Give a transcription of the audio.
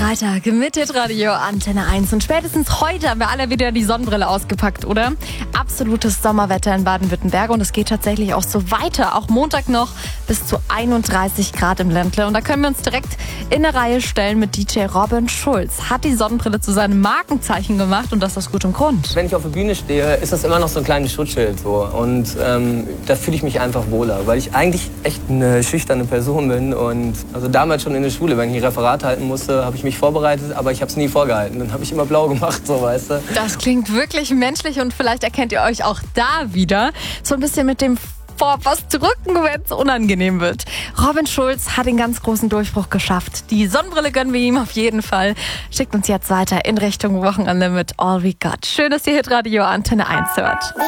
Freitag mit Hitradio Antenne 1 und spätestens heute haben wir alle wieder die Sonnenbrille ausgepackt, oder? Absolutes Sommerwetter in Baden-Württemberg und es geht tatsächlich auch so weiter. Auch Montag noch bis zu 31 Grad im Ländle und da können wir uns direkt in eine Reihe stellen mit DJ Robin Schulz. Hat die Sonnenbrille zu seinem Markenzeichen gemacht und das aus gutem Grund. Wenn ich auf der Bühne stehe, ist das immer noch so ein kleines Schutzschild so und da fühle ich mich einfach wohler, weil ich eigentlich echt eine schüchterne Person bin und also damals schon in der Schule, wenn ich ein Referat halten musste, habe ich mich vorbereitet, aber ich habe es nie vorgehalten. Dann habe ich immer blau gemacht, so weißt du. Das klingt wirklich menschlich und vielleicht erkennt ihr euch auch da wieder. So ein bisschen mit dem was drücken, wenn es unangenehm wird. Robin Schulz hat den ganz großen Durchbruch geschafft. Die Sonnenbrille gönnen wir ihm auf jeden Fall. Schickt uns jetzt weiter in Richtung Wochenende mit All We Got. Schön, dass ihr Hitradio Antenne 1 hört.